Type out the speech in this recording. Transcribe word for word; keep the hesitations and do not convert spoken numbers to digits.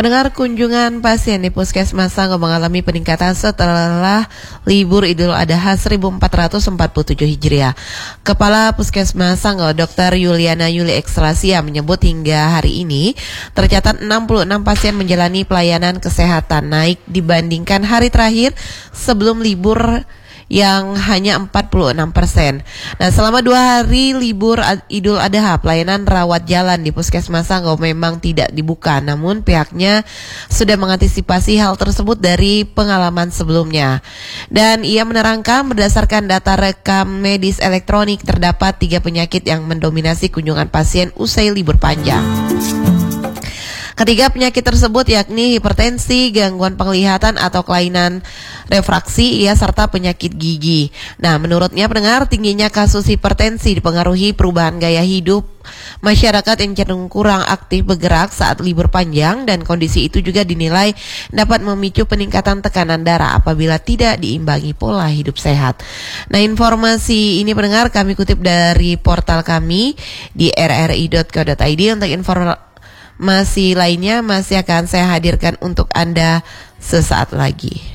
Pendengar, kunjungan pasien di Puskesmas Sanggau mengalami peningkatan setelah libur Idul Adha seribu empat ratus empat puluh tujuh Hijriah. Kepala Puskesmas Sanggau, Dokter Yuliana Yuli Ekstrasia menyebut hingga hari ini tercatat enam puluh enam pasien menjalani pelayanan kesehatan, naik dibandingkan hari terakhir sebelum libur yang hanya empat puluh enam persen. Nah, selama dua hari libur Idul Adha, pelayanan rawat jalan di Puskesmas Sanggau memang tidak dibuka, namun pihaknya sudah mengantisipasi hal tersebut dari pengalaman sebelumnya. Dan ia menerangkan berdasarkan data rekam medis elektronik terdapat tiga penyakit yang mendominasi kunjungan pasien usai libur panjang. Ketiga penyakit tersebut yakni hipertensi, gangguan penglihatan atau kelainan refraksi, ia serta penyakit gigi. Nah, menurutnya pendengar, tingginya kasus hipertensi dipengaruhi perubahan gaya hidup masyarakat yang cenderung kurang aktif bergerak saat libur panjang, dan kondisi itu juga dinilai dapat memicu peningkatan tekanan darah apabila tidak diimbangi pola hidup sehat. Nah, informasi ini pendengar kami kutip dari portal kami di r r i dot co dot i d. Untuk informasi masih lainnya masih akan saya hadirkan untuk Anda sesaat lagi.